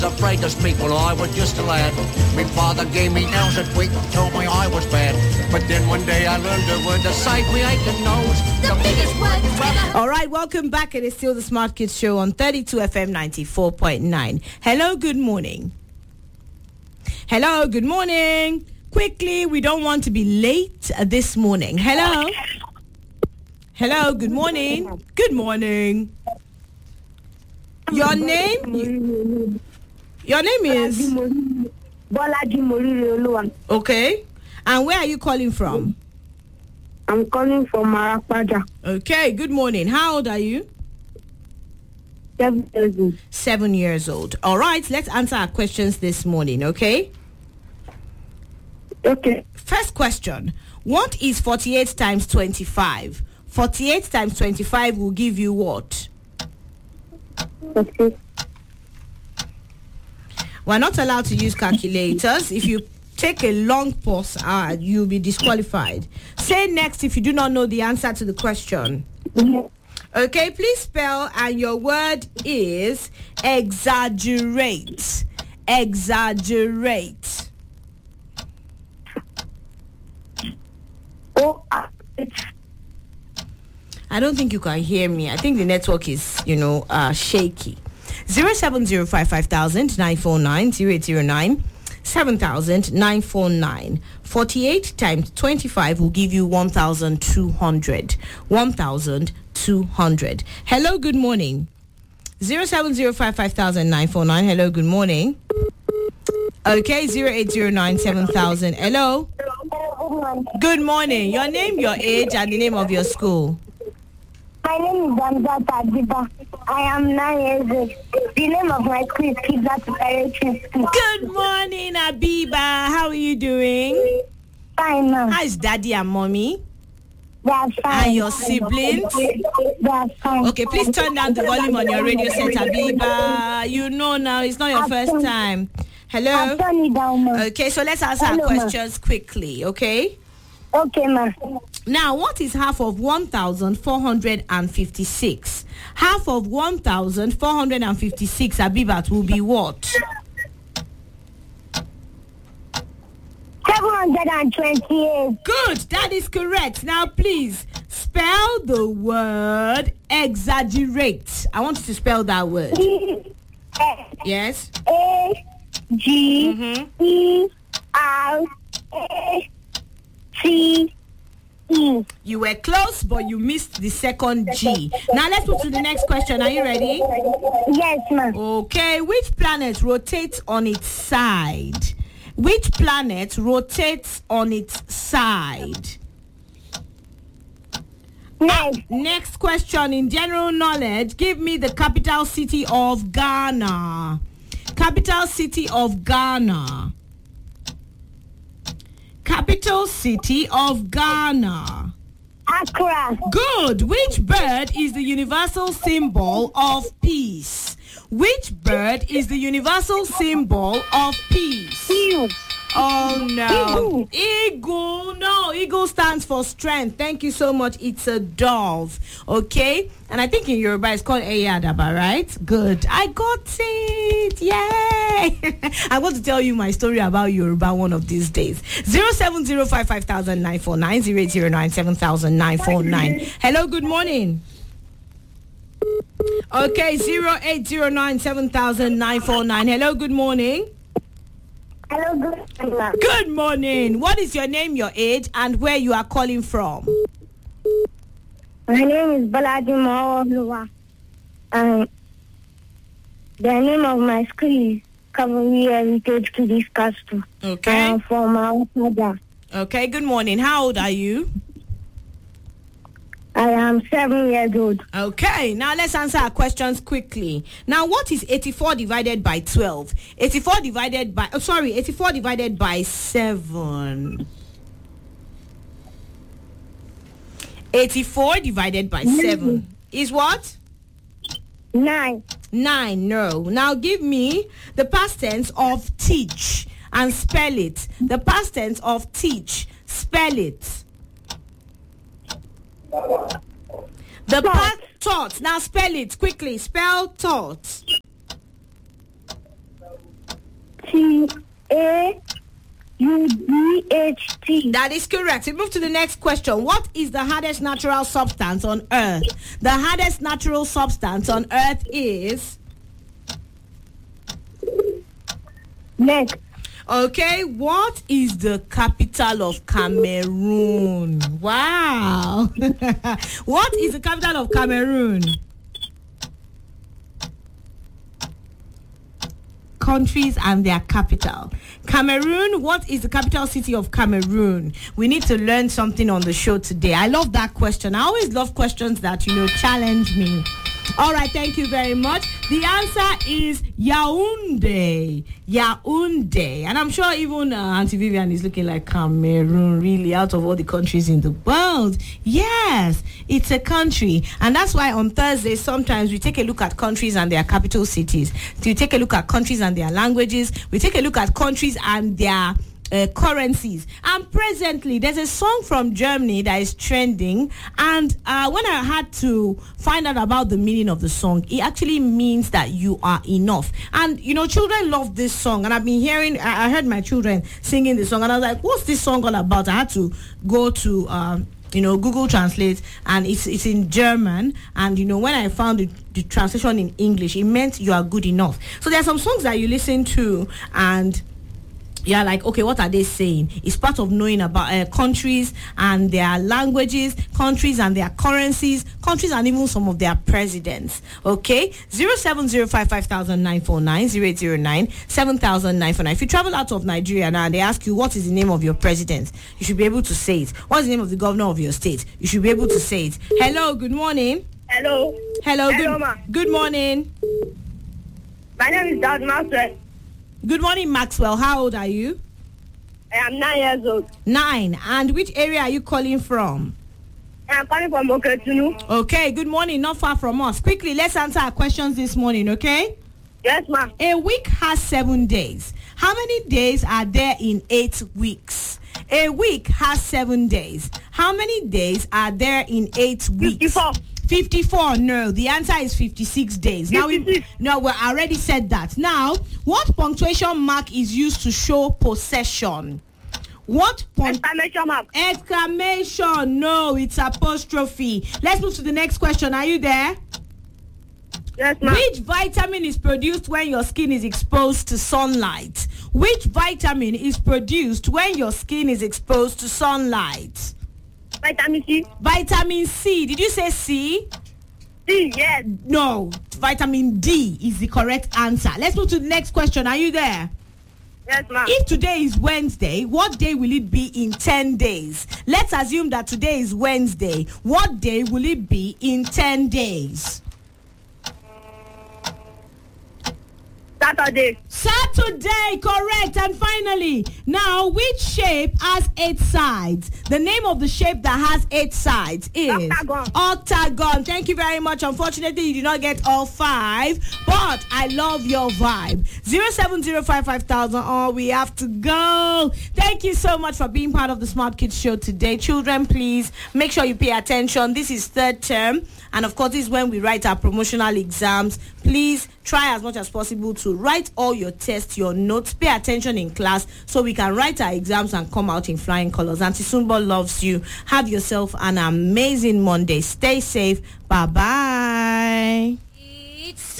Afraid to speak when I was just a lad. My father gave me nails that week and told me I was bad. But then one day I learned a word to save me aching nose. The biggest word ever. All right, welcome back. It is still the Smart Kids Show on 32 FM 94.9. Hello, good morning. Hello, good morning. Quickly, we don't want to be late this morning. Hello. Hello, good morning. Good morning. Your name? Your name is? Bolaji Morire. Okay. And where are you calling from? I'm calling from Marapaja. Okay, good morning. How old are you? 7 years old. 7 years old. All right, let's answer our questions this morning, okay? Okay. First question. What is 48 times 25? 48 times 25 will give you what? Okay. We're not allowed to use calculators. If you take a long pause, you'll be disqualified. Say next if you do not know the answer to the question. Okay, please spell, and your word is exaggerate. Exaggerate. I don't think you can hear me. I think the network is, shaky. 07055 949 0809 7000 949. 48 times 25 will give you 1,200. 1,200. Hello, good morning. 07055 949. Hello, good morning. Okay, 0809 7000. Hello. Good morning. Your name, your age, and the name of your school. My name is Damza Tadiba. I am 9 years old. The name of my school is Kibla Preparatory School. Good morning, Abiba. How are you doing? Fine, ma'am. How's daddy and mommy? They are fine. And your siblings? They are fine. Okay, please turn down the volume on your radio set, Abiba. You know now, it's not your first time. Hello? I'll turn it down, ma'am. Okay, so let's answer our questions quickly, okay? Okay, ma'am. Now, what is half of 1,456? Half of 1,456, Abibat, will be what? 728. Good, that is correct. Now, please, spell the word exaggerate. I want you to spell that word. Yes? A-G-E-R-A-T-E. You were close, but you missed the second G. Now, let's move to the next question. Are you ready? Yes, ma'am. Okay, which planet rotates on its side? Which planet rotates on its side? Next question in general knowledge. Give me the capital city of Ghana. Capital city of Ghana. Capital city of Ghana. Accra. Good. Which bird is the universal symbol of peace? Which bird is the universal symbol of peace? Eagle. Oh, no. Eagle. No, eagle stands for strength. Thank you so much. It's a dove. Okay? And I think in Yoruba it's called Eyadaba, right? Good. I got it. Yay. I want to tell you my story about Yoruba one of these days. 07055 949 0809 7000 949. Hello, good morning. Okay, 0809 7000 949. Hello, good morning. Hello, good morning. Good morning. What is your name, your age, and where you are calling from? My name is Balaji Mawalua. The name of my school is Cavalry Heritage Kids Castle. Okay. I'm from Marapaja. Okay, good morning. How old are you? I am 7 years old. Okay, now let's answer our questions quickly. Now, what is 84 divided by 12? 84 divided by 7. 84 divided by 7 is what? 9. 9, no. Now give me the past tense of teach and spell it. The past tense of teach, spell it. The past taught. Now spell it quickly. Spell taught. CAUDHT. That is correct. We move to the next question. What is the hardest natural substance on Earth? The hardest natural substance on Earth is... Next. Okay, what is the capital of Cameroon? Wow. What is the capital of Cameroon? Countries and their capital. Cameroon, what is the capital city of Cameroon? We need to learn something on the show today. I love that question. I always love questions that, challenge me. All right, thank you very much. The answer is Yaoundé. Yaoundé. And I'm sure even Auntie Vivian is looking like Cameroon, really, out of all the countries in the world. Yes, it's a country. And that's why on Thursday, sometimes we take a look at countries and their capital cities. We take a look at countries and their languages. We take a look at countries and their currencies. And presently there's a song from Germany that is trending, and when I had to find out about the meaning of the song, it actually means that you are enough. And children love this song, and I've been hearing, I heard my children singing the song, and I was like, what's this song all about? I had to go to Google Translate, and it's in German, and when I found the translation in English, it meant you are good enough. So there are some songs that you listen to and you're like, okay, what are they saying? It's part of knowing about countries and their languages, countries and their currencies, countries and even some of their presidents. Okay? 070550949 080970949. If you travel out of Nigeria now and they ask you what is the name of your president, you should be able to say it. What's the name of the governor of your state? You should be able to say it. Hello, good morning. Hello. Hello, ma. Good morning. My name is Dad Maxwell. Good morning, Maxwell. How old are you? I am 9 years old. 9. And which area are you calling from? I am calling from Oketunu. Okay, good morning. Not far from us. Quickly, let's answer our questions this morning, okay? Yes, ma'am. A week has 7 days. How many days are there in 8 weeks? A week has 7 days. How many days are there in 8 weeks? 54. 54. No, the answer is 56 days. 56. Now we already said that. Now, what punctuation mark is used to show possession? What Exclamation mark. Exclamation. No, it's apostrophe. Let's move to the next question. Are you there? Yes, ma'am. Which vitamin is produced when your skin is exposed to sunlight? Which vitamin is produced when your skin is exposed to sunlight? Vitamin C. Vitamin C. Did you say C? C, yes. No. Vitamin D is the correct answer. Let's move to the next question. Are you there? Yes, ma'am. If today is Wednesday, what day will it be in 10 days? Let's assume that today is Wednesday. What day will it be in 10 days? Saturday. Saturday, correct. And finally, now, which shape has 8 sides? The name of the shape that has 8 sides is Octagon. Octagon. Thank you very much. Unfortunately, you did not get all 5, but I love your vibe. 07055,000. Oh, we have to go. Thank you so much for being part of the Smart Kids Show today. Children, please make sure you pay attention. This is 3rd term, and of course, this is when we write our promotional exams. Please try as much as possible to write all your tests, your notes, pay attention in class so we can write our exams and come out in flying colors. Auntie Sumbo loves you. Have yourself an amazing Monday. Stay safe. Bye-bye.